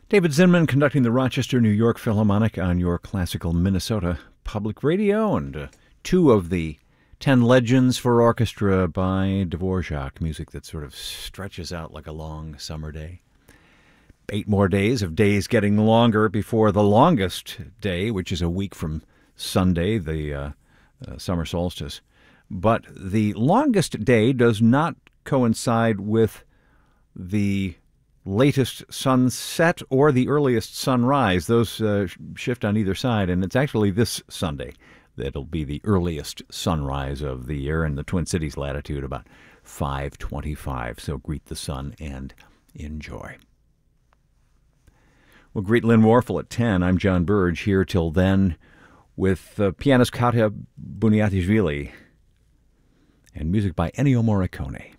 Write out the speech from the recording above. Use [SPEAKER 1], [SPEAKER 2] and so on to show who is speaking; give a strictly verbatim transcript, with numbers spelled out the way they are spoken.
[SPEAKER 1] David Zinman conducting the Rochester, New York Philharmonic on your classical Minnesota Public Radio, and uh, two of the ten legends for orchestra by Dvorak, music that sort of stretches out like a long summer day. Eight more days of days getting longer before the longest day, which is a week from Sunday, the uh, uh, summer solstice. But the longest day does not coincide with the latest sunset or the earliest sunrise. Those uh, shift on either side, and it's actually this Sunday that'll be the earliest sunrise of the year in the Twin Cities latitude, about five twenty-five. So greet the sun and enjoy. We'll greet Lynn Warfel at ten. I'm John Burge, here till then with uh, pianist Katya Buniatishvili and music by Ennio Morricone.